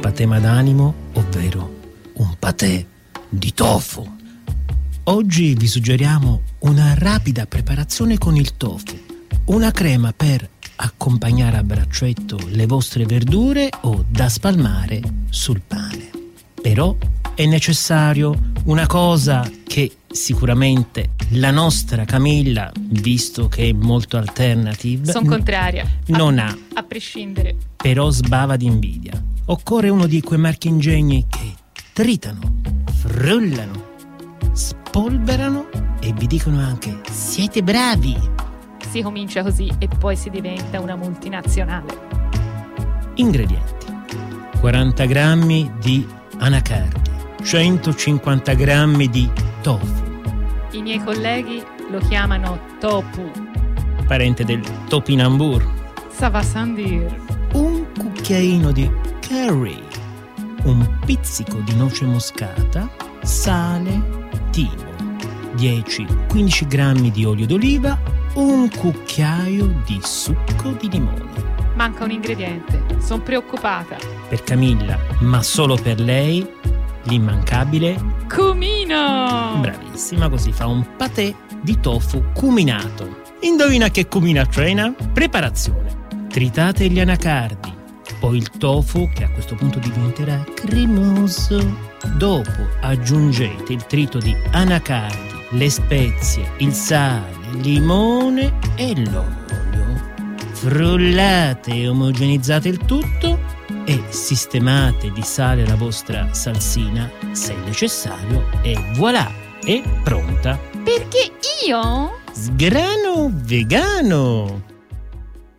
patè madanimo, ovvero un patè di tofu. Oggi vi suggeriamo una rapida preparazione con il tofu, una crema per accompagnare a braccetto le vostre verdure o da spalmare sul pane. Però è necessario una cosa che sicuramente la nostra Camilla, visto che è molto alternative, sono contraria, non ha, a prescindere. Però sbava di invidia. Occorre uno di quei marchingegni che tritano, frullano, spolverano e vi dicono anche siete bravi. Si comincia così e poi si diventa una multinazionale. Ingredienti: 40 grammi di anacardi, 150 grammi di tofu. I miei colleghi lo chiamano tofu, parente del topinambur. Ça va sans dire. Un cucchiaino di curry, un pizzico di noce moscata, sale, timo, 10-15 grammi di olio d'oliva, un cucchiaio di succo di limone. Manca un ingrediente, sono preoccupata. Per Camilla, ma solo per lei, l'immancabile cumino! Bravissima, così fa un patè di tofu cuminato. Indovina che cumino a cena? Preparazione: tritate gli anacardi, poi il tofu che a questo punto diventerà cremoso. Dopo aggiungete il trito di anacardi, le spezie, il sale, il limone e l'olio. Frullate e omogenizzate il tutto e sistemate di sale la vostra salsina se necessario e voilà, è pronta. Perché io? Sgrano vegano!